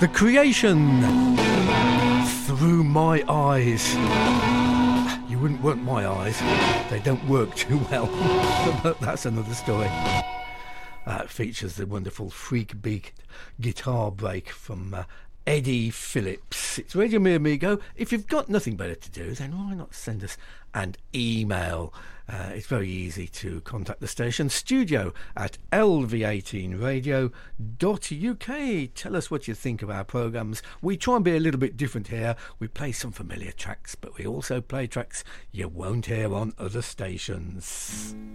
The Creation, Through My Eyes. You wouldn't want my eyes, they don't work too well, but that's another story. It features the wonderful freak beat guitar break from Eddie Phillips. It's Radio Me Amigo. If you've got nothing better to do, then why not send us an email? It's very easy to contact the station, studio@lv18radio.uk. Tell us what you think of our programmes. We try and be a little bit different here. We play some familiar tracks, but we also play tracks you won't hear on other stations.